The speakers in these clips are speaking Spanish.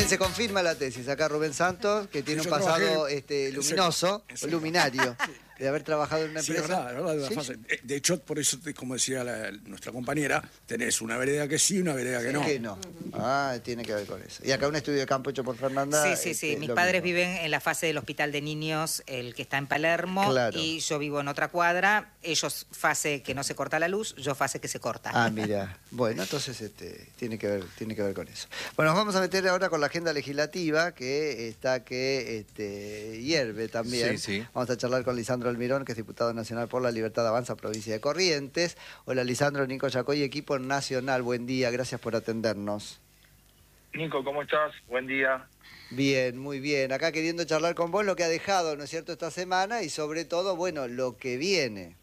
También se confirma la tesis. Acá Rubén Santos, que tiene un pasado luminoso, o luminario, de haber trabajado en una empresa. Sí, verdad, ¿Sí? fase. De hecho, por eso, como decía nuestra compañera, tenés una vereda que sí y una vereda que no. Que no. Ah, tiene que ver con eso. Y acá un estudio de campo hecho por Fernanda. Sí. Mis padres viven en la fase del hospital de niños, el que está en Palermo, Claro. y yo vivo en otra cuadra. Ellos fase que no se corta la luz, yo fase que se corta. Ah, mira. Bueno, entonces tiene que ver con eso. Bueno, nos vamos a meter ahora con la agenda legislativa, que está hierve también. Sí. Vamos a charlar con Lisandro Almirón, que es diputado nacional por la Libertad Avanza, provincia de Corrientes. Hola, Lisandro, Nico Yacoy, equipo nacional. Buen día, gracias por atendernos. Nico, ¿cómo estás? Buen día. Bien, muy bien. Acá queriendo charlar con vos lo que ha dejado, ¿no es cierto?, esta semana y sobre todo, bueno, lo que viene.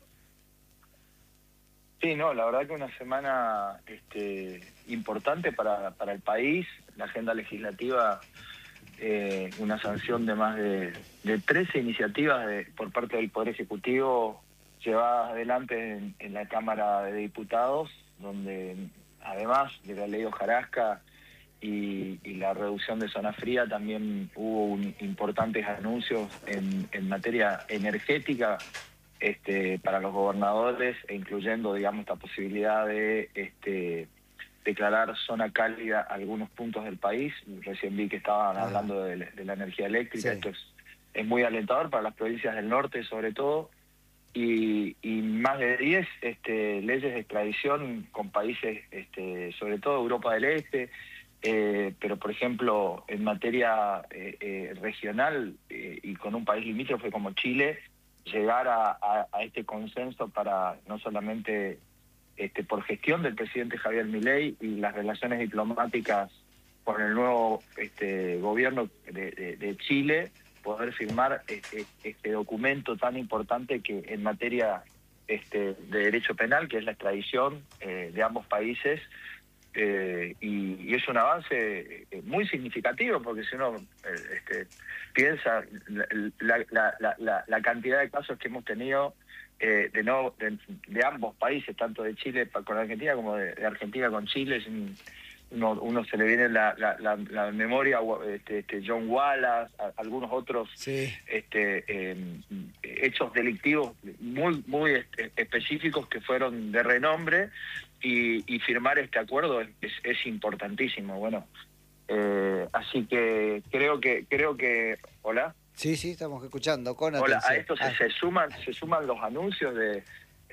Sí, no, la verdad que una semana importante para el país. La agenda legislativa, una sanción de más de 13 iniciativas por parte del Poder Ejecutivo llevadas adelante en la Cámara de Diputados, donde además de la ley hojarasca y la reducción de zona fría, también hubo importantes anuncios en materia energética para los gobernadores, e incluyendo, digamos, esta posibilidad de declarar zona cálida algunos puntos del país. Recién vi que estaban hablando de la energía eléctrica. Sí. Esto es muy alentador para las provincias del norte, sobre todo, y más de 10 leyes de extradición con países, sobre todo Europa del Este, pero por ejemplo en materia regional y con un país limítrofe como Chile, llegar a este consenso para no solamente por gestión del presidente Javier Milei y las relaciones diplomáticas con el nuevo gobierno de Chile, poder firmar este documento tan importante que en materia de derecho penal, que es la extradición de ambos países. Y es un avance muy significativo, porque si uno piensa la cantidad de casos que hemos tenido de ambos países, tanto de Chile con Argentina como de Argentina con Chile, uno se le viene la memoria John Wallace, algunos otros sí. hechos delictivos muy específicos que fueron de renombre, y firmar este acuerdo es importantísimo. Bueno, así que creo que ¿hola? Sí, estamos escuchando con hola, atención. A esto se suman los anuncios de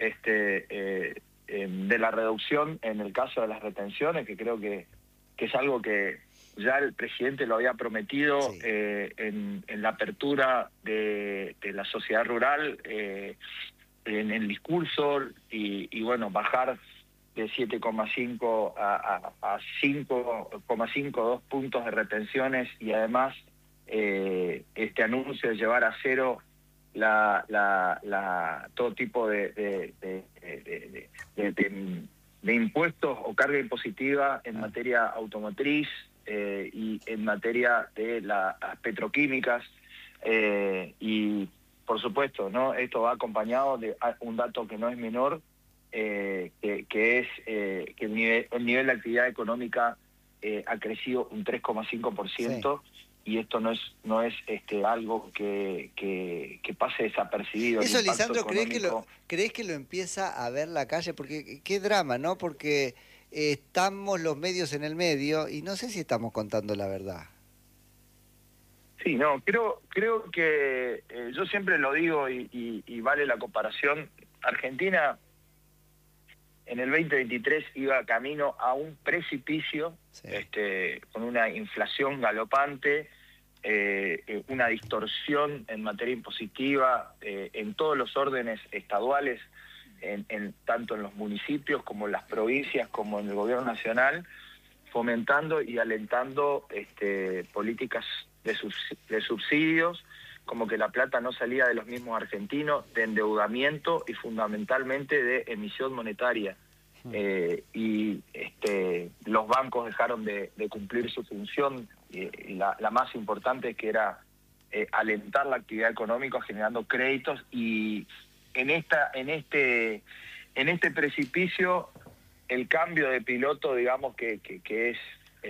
la reducción en el caso de las retenciones, que creo que es algo que ya el presidente lo había prometido. Sí. En la apertura de la sociedad rural, en el discurso, y bueno, bajar de 7,5 a 5,52 puntos de retenciones, y además este anuncio de llevar a cero todo tipo de impuestos o carga impositiva en materia automotriz y en materia de las petroquímicas, y por supuesto, ¿no? Esto va acompañado de un dato que no es menor, que es que el nivel de actividad económica ha crecido un 3,5%. Sí. Y esto no es algo que pase desapercibido. Eso, Lisandro, ¿crees que lo empieza a ver la calle? Porque qué drama, ¿no? Porque estamos los medios en el medio y no sé si estamos contando la verdad. Sí, no, creo que yo siempre lo digo y vale la comparación. Argentina en el 2023 iba camino a un precipicio, sí, con una inflación galopante, una distorsión en materia impositiva en todos los órdenes estaduales, tanto en los municipios como en las provincias como en el gobierno nacional, fomentando y alentando políticas de subsidios, como que la plata no salía de los mismos argentinos, de endeudamiento y fundamentalmente de emisión monetaria. Y los bancos dejaron de cumplir su función, y la más importante, que era alentar la actividad económica generando créditos, y en este precipicio el cambio de piloto, digamos, que es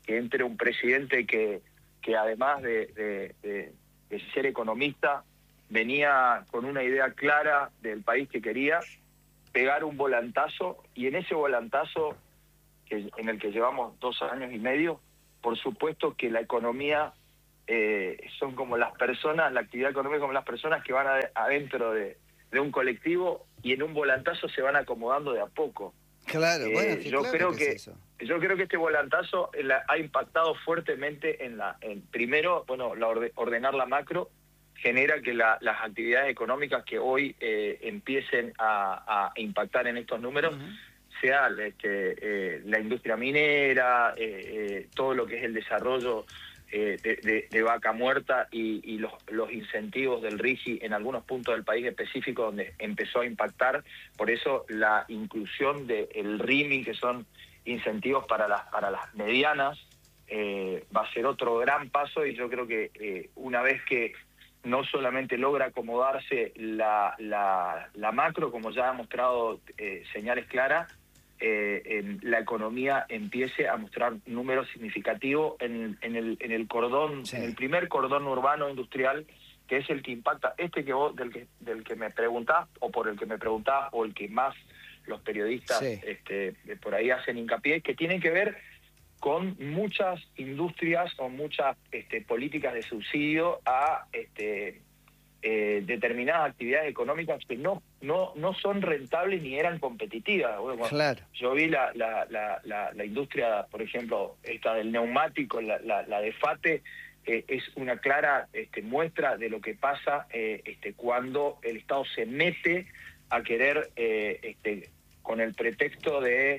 entre un presidente que además de ser economista, venía con una idea clara del país que quería, pegar un volantazo, y en ese volantazo, en el que llevamos 2 años y medio, por supuesto que la economía son como las personas, la actividad económica como las personas que van adentro de un colectivo y en un volantazo se van acomodando de a poco. Claro, bueno, yo creo que yo creo que este volantazo ha impactado fuertemente primero, bueno, ordenar la macro genera que las actividades económicas que hoy empiecen a impactar en estos números, sea la industria minera, todo lo que es el desarrollo de Vaca Muerta y los incentivos del RIGI en algunos puntos del país específico donde empezó a impactar. Por eso la inclusión del RIMI, que son incentivos para las medianas, va a ser otro gran paso, y yo creo que una vez que no solamente logra acomodarse la macro, como ya ha mostrado señales claras, la economía empiece a mostrar números significativos en el cordón, en el primer cordón urbano industrial, que es el que impacta, del que me preguntás, o por el que me preguntás, o el que más los periodistas por ahí hacen hincapié, que tienen que ver con muchas industrias o muchas políticas de subsidio a determinadas actividades económicas que no son rentables ni eran competitivas. Bueno, claro. Yo vi la industria, por ejemplo, esta del neumático, la de FATE, es una clara muestra de lo que pasa cuando el Estado se mete a querer, con el pretexto de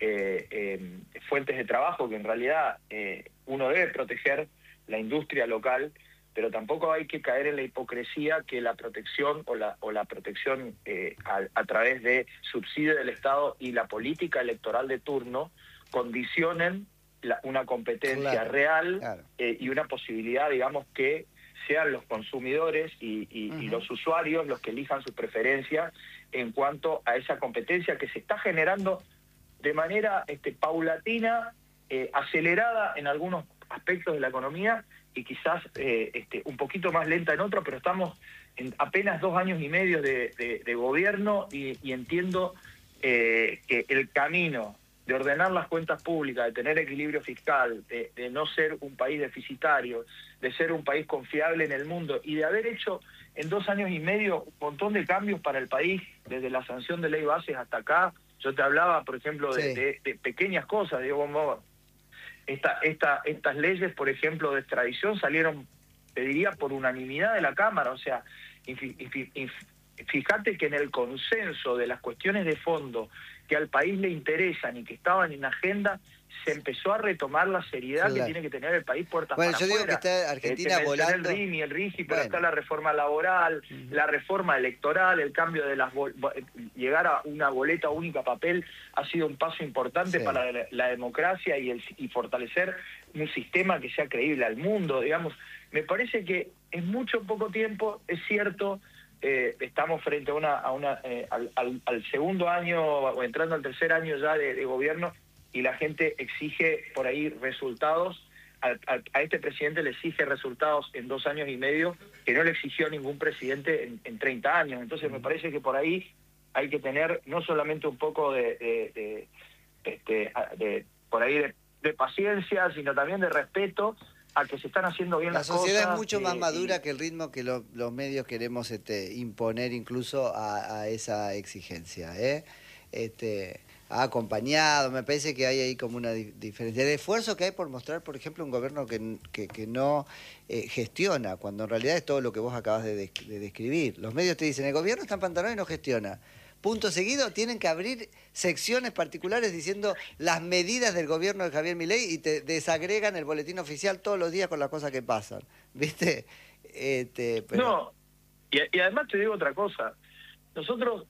fuentes de trabajo, que en realidad uno debe proteger la industria local, pero tampoco hay que caer en la hipocresía que la protección o la protección a través de subsidio del Estado y la política electoral de turno condicionen una competencia real, y una posibilidad, digamos, que sean los consumidores y los usuarios los que elijan sus preferencias en cuanto a esa competencia que se está generando de manera paulatina, acelerada en algunos aspectos de la economía, y quizás un poquito más lenta en otros, pero estamos en apenas 2 años y medio de gobierno, y entiendo que el camino de ordenar las cuentas públicas, de tener equilibrio fiscal, de no ser un país deficitario, de ser un país confiable en el mundo, y de haber hecho en 2 años y medio un montón de cambios para el país, desde la sanción de ley bases hasta acá. Yo te hablaba, por ejemplo, de pequeñas cosas, digo, estas leyes, por ejemplo, de extradición salieron, te diría, por unanimidad de la Cámara. O sea, fíjate que en el consenso de las cuestiones de fondo que al país le interesan y que estaban en agenda, se empezó a retomar la seriedad que tiene que tener el país puertas para afuera. Yo digo que está Argentina volando. El RIMI, el RIGI, pero está la reforma laboral, la reforma electoral, el cambio de llegar a una boleta única papel ha sido un paso importante para la democracia y fortalecer un sistema que sea creíble al mundo, digamos. Me parece que en mucho poco tiempo, es cierto, estamos frente al segundo año o entrando al tercer año ya de gobierno, y la gente exige por ahí resultados. A este presidente le exige resultados en 2 años y medio que no le exigió ningún presidente en 30 años. Entonces me parece que por ahí hay que tener no solamente un poco de paciencia, sino también de respeto a que se están haciendo bien las cosas. La sociedad es mucho más madura que el ritmo que los medios queremos imponer incluso a esa exigencia. Ha acompañado, me parece que hay ahí como una diferencia. El esfuerzo que hay por mostrar, por ejemplo, un gobierno que no gestiona, cuando en realidad es todo lo que vos acabas de describir. Los medios te dicen, el gobierno está en pantalón y no gestiona. Punto seguido, tienen que abrir secciones particulares diciendo las medidas del gobierno de Javier Milei, y te desagregan el boletín oficial todos los días con las cosas que pasan, ¿viste? Pero... No, y además te digo otra cosa. Nosotros,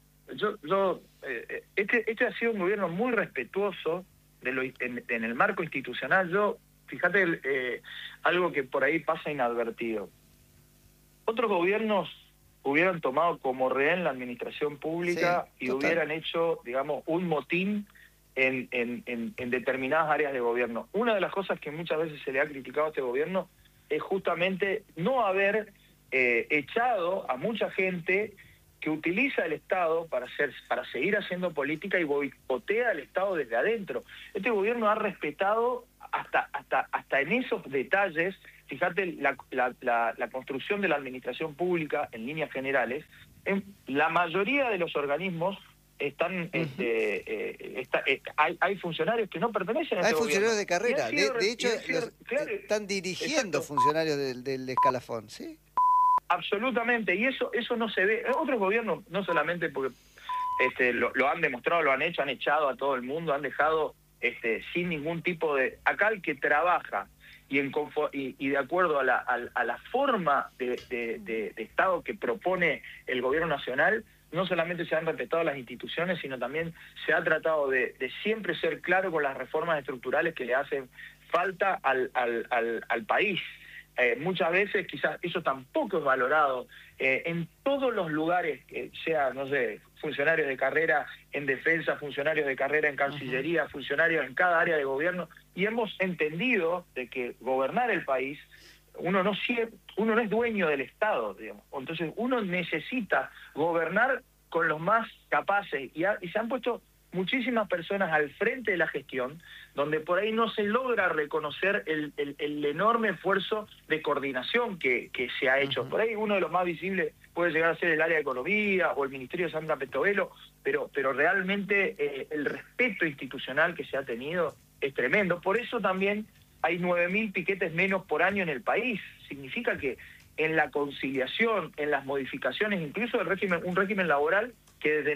este ha sido un gobierno muy respetuoso en el marco institucional. Fíjate, algo que por ahí pasa inadvertido. Otros gobiernos hubieran tomado como rehén la administración pública y hubieran hecho, digamos, un motín en determinadas áreas de gobierno. Una de las cosas que muchas veces se le ha criticado a este gobierno es justamente no haber echado a mucha gente que utiliza el Estado para seguir haciendo política y boicotea al Estado desde adentro. Este gobierno ha respetado hasta en esos detalles. Fíjate, la construcción de la administración pública en líneas generales, en la mayoría de los organismos están hay funcionarios que no pertenecen a este gobierno. Hay funcionarios de carrera, de hecho claro, están dirigiendo exacto. funcionarios del escalafón, ¿sí? Absolutamente, y eso no se ve. Otros gobiernos, no solamente porque lo han demostrado, lo han hecho, han echado a todo el mundo, han dejado sin ningún tipo de... Acá el que trabaja y de acuerdo a la forma de Estado que propone el gobierno nacional, no solamente se han respetado las instituciones, sino también se ha tratado de siempre ser claro con las reformas estructurales que le hacen falta al país. Muchas veces quizás eso tampoco es valorado en todos los lugares, sea, no sé, funcionarios de carrera en defensa, funcionarios de carrera en Cancillería, funcionarios en cada área de gobierno, y hemos entendido de que gobernar el país, uno no es dueño del Estado, digamos. Entonces uno necesita gobernar con los más capaces, y se han puesto muchísimas personas al frente de la gestión, donde por ahí no se logra reconocer el enorme esfuerzo de coordinación que se ha hecho. Por ahí uno de los más visibles puede llegar a ser el área de Economía o el Ministerio de Sandra Petovelo, pero realmente el respeto institucional que se ha tenido es tremendo. Por eso también hay 9.000 piquetes menos por año en el país. Significa que en la conciliación, en las modificaciones, incluso un régimen laboral que desde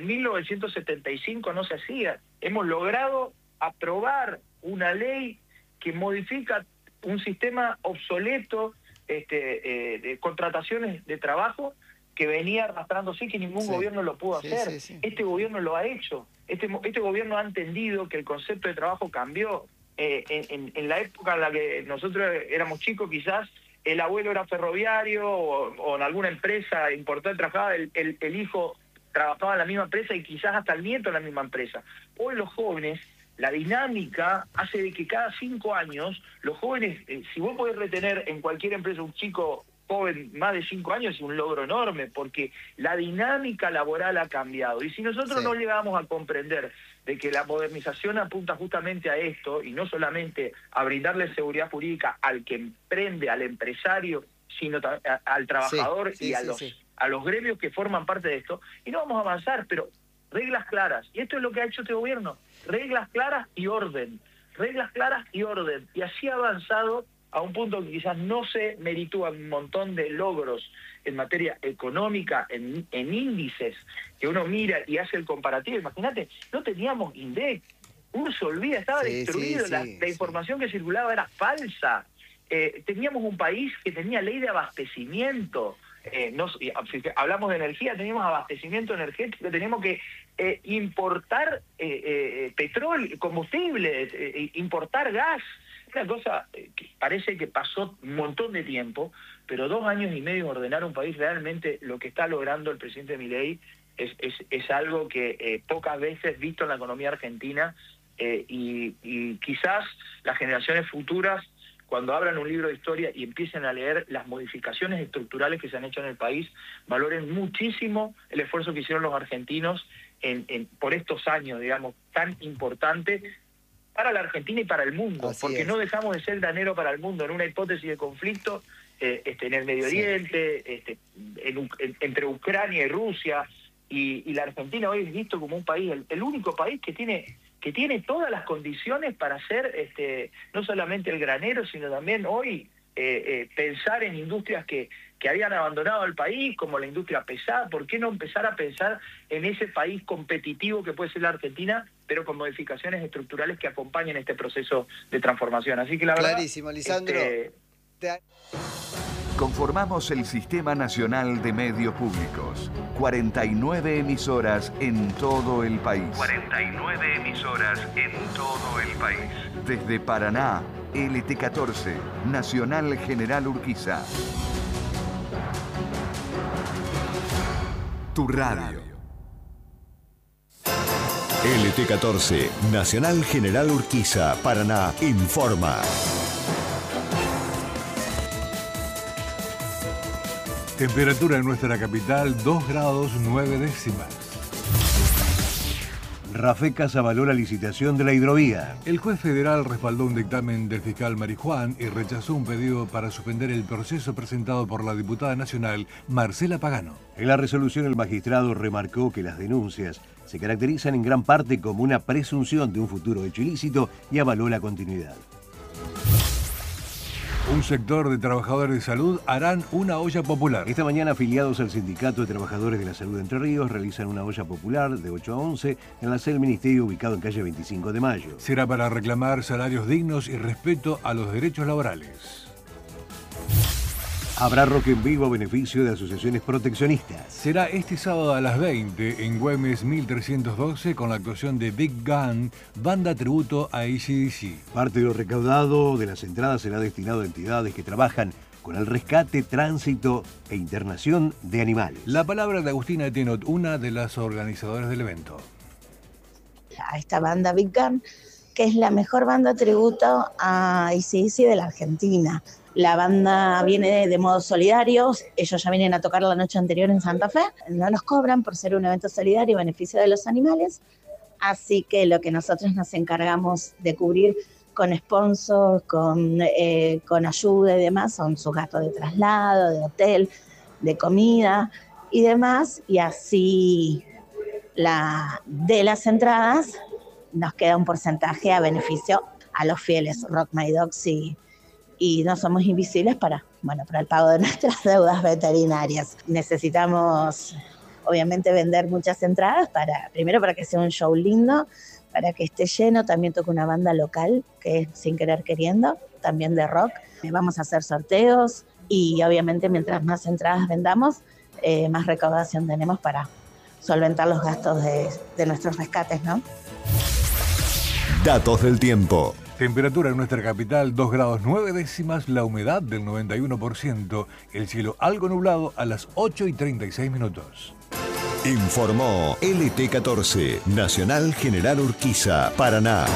1975 no se hacía. Hemos logrado aprobar una ley que modifica un sistema obsoleto de contrataciones de trabajo que venía arrastrándose y que ningún gobierno lo pudo hacer. Sí. Este gobierno lo ha hecho. Este gobierno ha entendido que el concepto de trabajo cambió. En la época en la que nosotros éramos chicos, quizás el abuelo era ferroviario o en alguna empresa importante trabajaba, el hijo trabajaba en la misma empresa y quizás hasta el nieto en la misma empresa. Hoy los jóvenes, la dinámica hace de que cada 5 años, los jóvenes, si vos podés retener en cualquier empresa un chico joven más de 5 años, es un logro enorme, porque la dinámica laboral ha cambiado. Y si nosotros no llegamos a comprender de que la modernización apunta justamente a esto, y no solamente a brindarle seguridad jurídica al que emprende, al empresario, sino al trabajador a los gremios que forman parte de esto, y no vamos a avanzar, pero reglas claras. Y esto es lo que ha hecho este gobierno, reglas claras y orden, y así ha avanzado a un punto que quizás no se meritúa un montón de logros en materia económica, en índices, que uno mira y hace el comparativo. Imagínate, no teníamos INDEC, uno se olvida, estaba destruido, la información que circulaba era falsa. Teníamos un país que tenía ley de abastecimiento, hablamos de energía, teníamos abastecimiento energético, teníamos que importar petróleo, combustible, importar gas. Una cosa que parece que pasó un montón de tiempo, pero 2 años y medio ordenar un país, realmente lo que está logrando el presidente Milei es algo que pocas veces visto en la economía argentina, y quizás las generaciones futuras, cuando abran un libro de historia y empiecen a leer las modificaciones estructurales que se han hecho en el país, valoren muchísimo el esfuerzo que hicieron los argentinos por estos años, digamos, tan importantes para la Argentina y para el mundo, porque no dejamos de ser granero para el mundo en una hipótesis de conflicto en el Medio Oriente, entre Ucrania y Rusia, y la Argentina hoy es visto como un país, el único país que tiene todas las condiciones para ser no solamente el granero, sino también hoy pensar en industrias que habían abandonado el país, como la industria pesada. ¿Por qué no empezar a pensar en ese país competitivo que puede ser la Argentina, pero con modificaciones estructurales que acompañen este proceso de transformación? Así que la verdad... Clarísimo, Lisandro. Conformamos el Sistema Nacional de Medios Públicos. 49 emisoras en todo el país. 49 emisoras en todo el país. Desde Paraná, LT14, Nacional General Urquiza. Tu radio. LT14, Nacional General Urquiza, Paraná, informa. Temperatura en nuestra capital, 2 grados 9 décimas. Rafecas avaló la licitación de la hidrovía. El juez federal respaldó un dictamen del fiscal Marijuán y rechazó un pedido para suspender el proceso presentado por la diputada nacional Marcela Pagano. En la resolución, el magistrado remarcó que las denuncias se caracterizan en gran parte como una presunción de un futuro hecho ilícito y avaló la continuidad. Un sector de trabajadores de salud harán una olla popular. Esta mañana, afiliados al Sindicato de Trabajadores de la Salud de Entre Ríos, realizan una olla popular de 8 a 11 en la sede del Ministerio ubicado en calle 25 de Mayo. Será para reclamar salarios dignos y respeto a los derechos laborales. Habrá rock en vivo a beneficio de asociaciones proteccionistas. Será este sábado a las 20 en Güemes 1312 con la actuación de Big Gun, banda tributo a AC/DC. Parte de lo recaudado de las entradas será destinado a entidades que trabajan con el rescate, tránsito e internación de animales. La palabra de Agustina Tenot, una de las organizadoras del evento. A esta banda Big Gun, que es la mejor banda tributo a AC/DC de la Argentina. La banda viene de modo solidario, ellos ya vienen a tocar la noche anterior en Santa Fe, no nos cobran por ser un evento solidario a beneficio de los animales, así que lo que nosotros nos encargamos de cubrir con sponsors, con ayuda y demás, son sus gastos de traslado, de hotel, de comida y demás, y así de las entradas nos queda un porcentaje a beneficio a los fieles Rock My Dogs y no somos invisibles para el pago de nuestras deudas veterinarias. Necesitamos, obviamente, vender muchas entradas primero para que sea un show lindo, para que esté lleno. También toca una banda local, que es Sin Querer Queriendo, también de rock. Vamos a hacer sorteos y, obviamente, mientras más entradas vendamos, más recaudación tenemos para solventar los gastos de nuestros rescates, ¿no? Datos del tiempo. Temperatura en nuestra capital, 2 grados 9 décimas, la humedad del 91%, el cielo algo nublado a las 8:36 minutos. Informó LT14, Nacional General Urquiza, Paraná.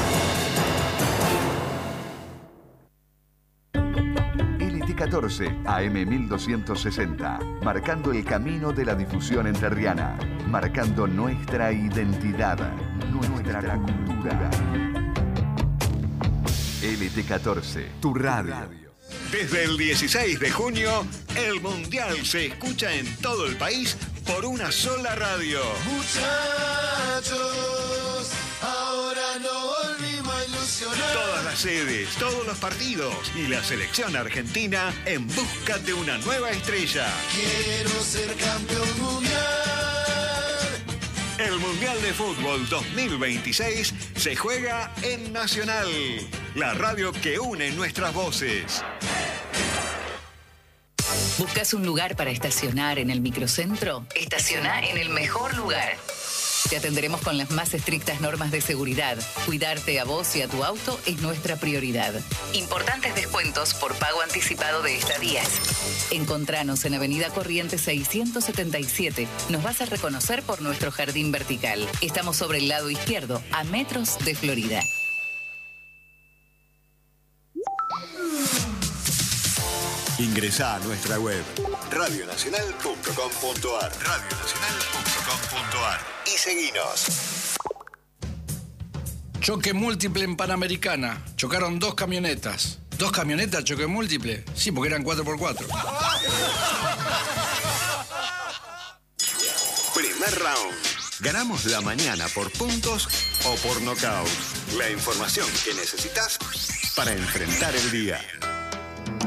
LT14, AM 1260, marcando el camino de la difusión entrerriana, marcando nuestra identidad, nuestra cultura. LT14, tu radio. Desde el 16 de junio, el Mundial se escucha en todo el país por una sola radio. Muchachos, ahora no volvimos a ilusionar. Todas las sedes, todos los partidos y la selección argentina en busca de una nueva estrella. Quiero ser campeón mundial. El Mundial de Fútbol 2026 se juega en Nacional, la radio que une nuestras voces. ¿Buscas un lugar para estacionar en el microcentro? Estaciona en el mejor lugar. Te atenderemos con las más estrictas normas de seguridad. Cuidarte a vos y a tu auto es nuestra prioridad. Importantes descuentos por pago anticipado de estadías. Encontranos en Avenida Corrientes 677. Nos vas a reconocer por nuestro jardín vertical. Estamos sobre el lado izquierdo, a metros de Florida. Ingresá a nuestra web radionacional.com.ar y seguinos. Choque múltiple en Panamericana. Chocaron 2 camionetas. ¿2 camionetas choque múltiple? Sí, porque eran 4x4. Primer round. Ganamos la mañana por puntos o por nocaut. La información que necesitas para enfrentar el día.